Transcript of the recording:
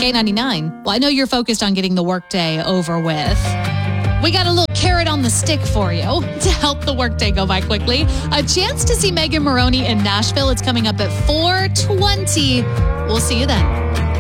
K99. Well, I know you're focused on getting the workday over with. We got a little carrot on the stick for you to help the workday go by quickly. A chance to see Megan Moroney in Nashville. It's coming up at 4:20. We'll see you then.